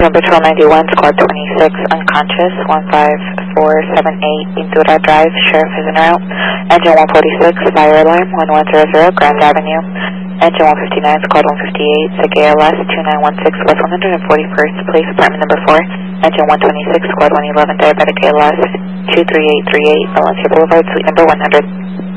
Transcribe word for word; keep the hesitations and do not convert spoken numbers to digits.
Patrol ninety-one, Squad twenty-six, unconscious, one five four seven eight, Pintura Drive, Sheriff is en route. Engine one forty-six, fire alarm, one one zero zero, Grand Avenue. Engine one fifty-nine, Squad one fifty-eight, S I C A L S two nine one six, West one hundred forty-first, Police Department number four. Engine one twenty-six, Squad one eleven, Diabetic A L S two three eight three eight, Valencia Boulevard, Suite number one hundred.